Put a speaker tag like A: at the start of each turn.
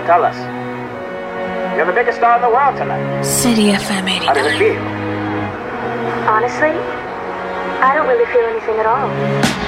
A: So tell us. You're the biggest star in the world tonight.
B: City FM 89.
A: How does it feel?
C: Honestly, I don't really feel anything at all.